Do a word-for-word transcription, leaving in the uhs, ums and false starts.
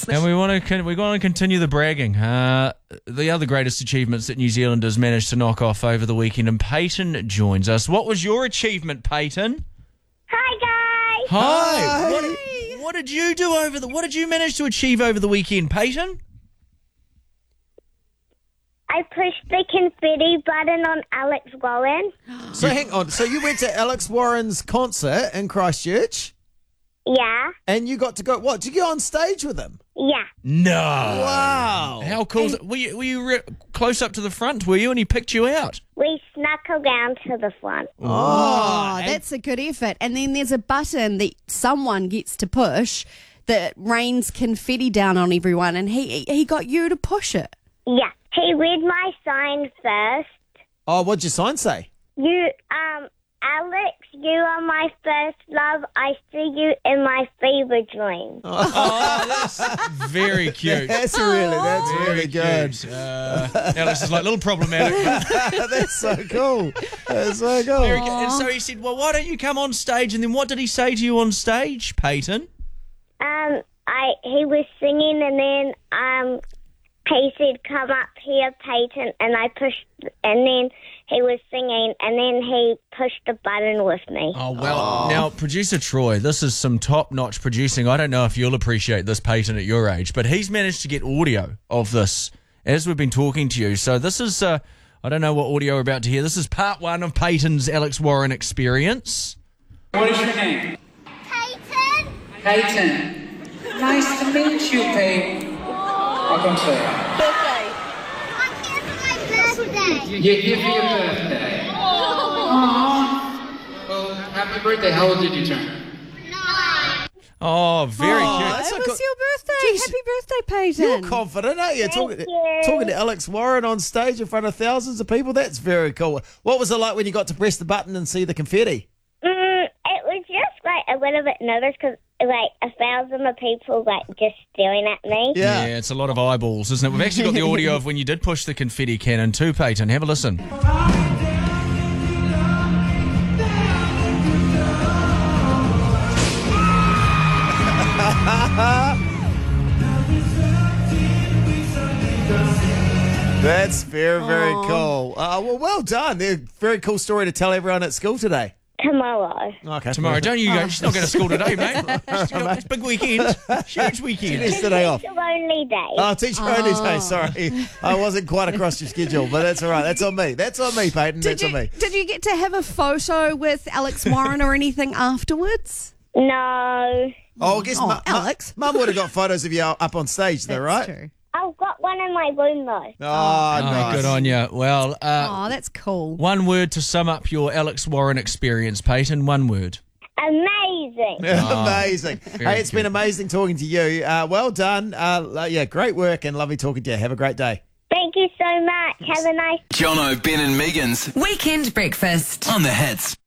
And we want to we want to continue the bragging. Uh, the other greatest achievements that New Zealanders managed to knock off over the weekend, and Peyton joins us. What was your achievement, Peyton? Hi, guys. Hi. Hi. What, did, what did you do over the? What did you manage to achieve over the weekend, Peyton? I pushed the confetti button on Alex Warren. So hang on. So you went to Alex Warren's concert in Christchurch, Yeah, and you got to go. What? Did you go on stage with him? yeah. No. Wow. How cool is it? Were you, were you re- close up to the front, were you, and he picked you out? We snuck around to the front. Oh, that's a good effort. And then there's a button that someone gets to push that rains confetti down on everyone, and he he got you to push it. Yeah. He read my sign first. Oh, what'd your sign say? You, um, Alex, you are my first love. I see you in my fever dream. Oh, that's very cute. That's really, that's Very really good. cute. Uh, Alex is like a little problematic. That's so cool. That's so cool. Very good. And so he said, well, why don't you come on stage? And then what did he say to you on stage, Peyton? Um, I he was singing, and then um, he said, "Come up here, Peyton," and I pushed, and then he was singing, and then he pushed the button with me. Oh, well, now, producer Troy, this is some top-notch producing. I don't know if you'll appreciate this, Peyton, at your age, but he's managed to get audio of this as we've been talking to you. So this is, uh, I don't know what audio we're about to hear. This is part one of Peyton's Alex Warren experience. What is your name? Peyton. Peyton. Nice to meet you, Peyton. Welcome to Birthday. I'm here for my birthday. You're here for your birthday. Aww. Well, happy birthday. How old did you turn? Nine. Oh, very Oh, cute. that's It a was co- your birthday. Jeez. Happy birthday, Peyton. You're confident, aren't you? Talking, you. talking to Alex Warren on stage in front of thousands of people. That's very cool. What was it like when you got to press the button and see the confetti? Mm, it was just like a little bit nervous because like a thousand of people like just staring at me. Yeah. Yeah. it's a lot of eyeballs, isn't it? We've actually got the audio of when you did push the confetti cannon too, Peyton. Have a listen. That's very, very cool. Uh, well, well done. They're very cool story to tell everyone at school today. Tomorrow. Okay. Tomorrow, don't you go. She's not going to school today, mate. She's got- It's a big weekend. Huge weekend. It's today off. It's a lonely day. Oh, teacher only day. Sorry, I wasn't quite across your schedule, but that's all right. That's on me. That's on me, Peyton. Did That's you, on me. did you get to have a photo with Alex Warren or anything afterwards? No. Oh, I guess Oh, Mu- Mu- Alex. Mum would have got photos of you up on stage, though, right? True. I've got one in my room though. Oh, Oh, nice. good on you. Well, uh, Oh, that's cool. one word to sum up your Alex Warren experience, Peyton. One word. Amazing. Amazing. very Hey, it's good. been amazing talking to you. Uh, well done. Uh, yeah, great work and lovely talking to you. Have a great day. Thank you so much. Have a nice Jono, Ben and Megan's Weekend breakfast. on the hits.